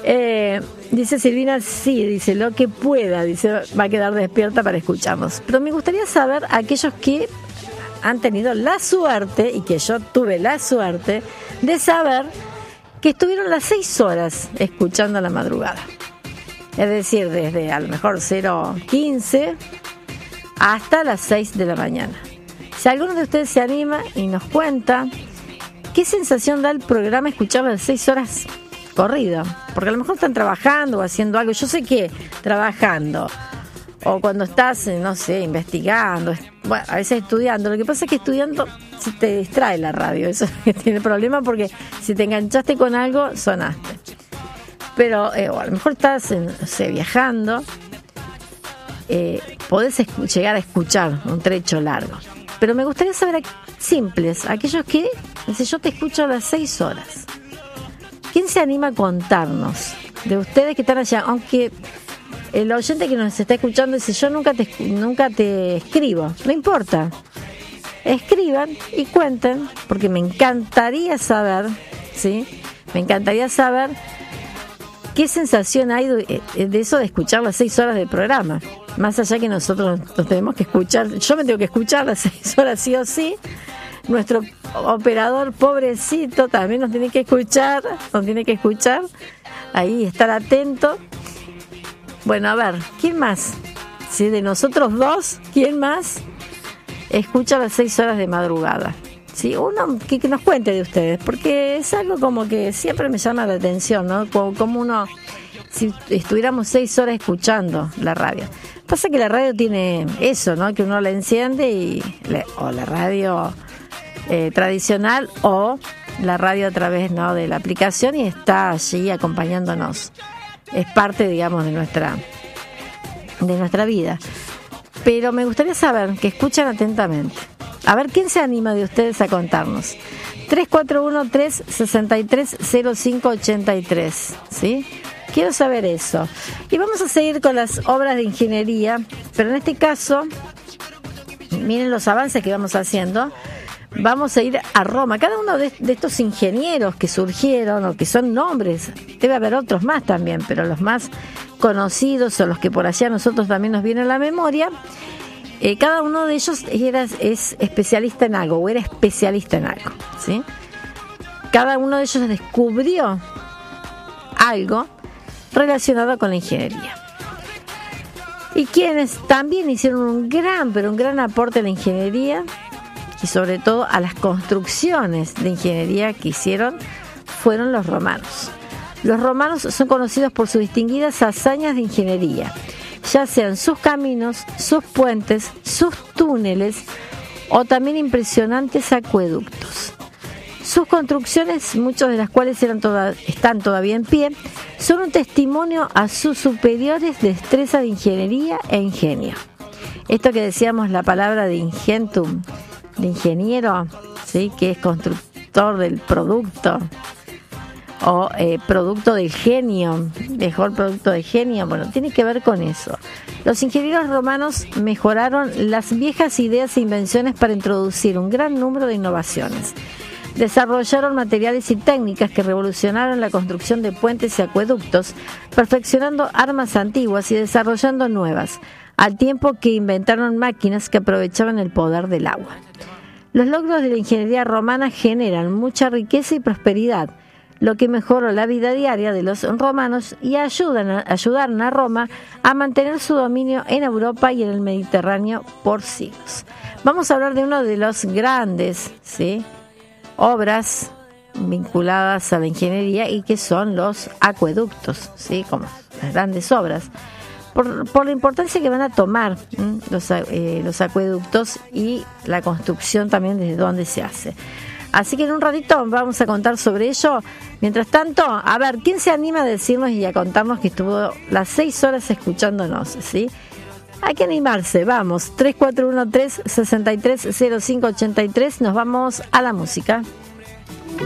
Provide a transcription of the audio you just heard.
Dice Silvina, sí, dice lo que pueda, dice, va a quedar despierta para escucharnos. Pero me gustaría saber aquellos que han tenido la suerte, y que yo tuve la suerte, de saber que estuvieron las 6 horas escuchando a la madrugada. Es decir, desde a lo mejor 0:15 hasta las 6 de la mañana. Si alguno de ustedes se anima y nos cuenta qué sensación da el programa escuchar las 6 horas corrido, porque a lo mejor están trabajando o haciendo algo. Yo sé que trabajando o cuando estás, no sé, investigando, bueno, a veces estudiando. Lo que pasa es que estudiando se te distrae la radio, eso es lo que tiene problema, porque si te enganchaste con algo, sonaste. Pero o a lo mejor estás, no sé, viajando, podés llegar a escuchar un trecho largo. Pero me gustaría saber, simples, aquellos que, dice, yo te escucho a las 6 horas. ¿Quién se anima a contarnos de ustedes que están allá? Aunque el oyente que nos está escuchando dice, yo nunca te escribo, no importa. Escriban y cuenten, porque me encantaría saber, ¿sí? Me encantaría saber qué sensación hay de eso de escuchar las 6 horas del programa. Más allá que nosotros nos tenemos que escuchar, yo me tengo que escuchar las 6 horas sí o sí. Nuestro operador pobrecito también nos tiene que escuchar, ahí estar atento. Bueno, a ver, ¿quién más? ¿Sí? De nosotros dos, ¿quién más escucha las 6 horas de madrugada? ¿Sí? Uno que nos cuente de ustedes, porque es algo como que siempre me llama la atención, ¿no? Como uno, si estuviéramos 6 horas escuchando la radio. Pasa que la radio tiene eso, ¿no? Que uno la enciende o la radio tradicional o la radio a través, ¿no?, de la aplicación, y está allí acompañándonos. Es parte, digamos, de nuestra vida. Pero me gustaría saber, que escuchan atentamente. A ver, ¿quién se anima de ustedes a contarnos? 341-363-0583, ¿sí? Quiero saber eso. Y vamos a seguir con las obras de ingeniería, pero en este caso, miren los avances que vamos haciendo. Vamos a ir a Roma. Cada uno de estos ingenieros que surgieron, o que son nombres, debe haber otros más también, pero los más conocidos, o los que por allá a nosotros también nos vienen a la memoria, cada uno de ellos es especialista en algo, o era especialista en algo, ¿sí? Cada uno de ellos descubrió algo relacionado con la ingeniería. Y quienes también hicieron un gran aporte a la ingeniería, y sobre todo a las construcciones de ingeniería que hicieron, fueron los romanos. Los romanos son conocidos por sus distinguidas hazañas de ingeniería, ya sean sus caminos, sus puentes, sus túneles o también impresionantes acueductos. Sus construcciones, muchas de las cuales están todavía en pie, son un testimonio a sus superiores destrezas de ingeniería e ingenio. Esto que decíamos, la palabra de ingentum, de ingeniero, ¿sí?, que es constructor del producto, o producto del genio, mejor producto del genio. Bueno, tiene que ver con eso. Los ingenieros romanos mejoraron las viejas ideas e invenciones para introducir un gran número de innovaciones. Desarrollaron materiales y técnicas que revolucionaron la construcción de puentes y acueductos, perfeccionando armas antiguas y desarrollando nuevas, al tiempo que inventaron máquinas que aprovechaban el poder del agua. Los logros de la ingeniería romana generan mucha riqueza y prosperidad, lo que mejoró la vida diaria de los romanos y ayudaron a Roma a mantener su dominio en Europa y en el Mediterráneo por siglos. Vamos a hablar de uno de los grandes, ¿sí?, obras vinculadas a la ingeniería, y que son los acueductos, ¿sí?, como las grandes obras, por la importancia que van a tomar los acueductos y la construcción también desde donde se hace. Así que en un ratito vamos a contar sobre ello. Mientras tanto, a ver, ¿quién se anima a decirnos y a contarnos que estuvo las 6 horas escuchándonos, ¿sí? Hay que animarse, vamos. 341-363-0583, nos vamos a la música.